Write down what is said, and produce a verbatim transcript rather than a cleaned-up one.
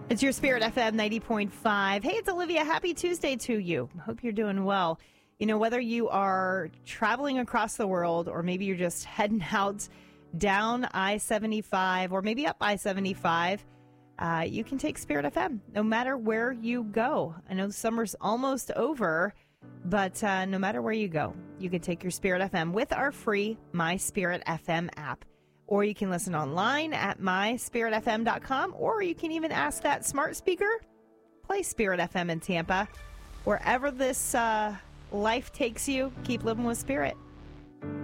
It's your Spirit F M ninety point five. Hey, it's Olivia. Happy Tuesday to you. Hope you're doing well. You know, whether you are traveling across the world or maybe you're just heading out down I seventy-five or maybe up I seventy-five, uh, you can take Spirit F M no matter where you go. I know summer's almost over, but uh, no matter where you go, you can take your Spirit F M with our free My Spirit F M app. Or you can listen online at my spirit f m dot com, or you can even ask that smart speaker, play Spirit F M in Tampa. Wherever this uh, life takes you, keep living with Spirit.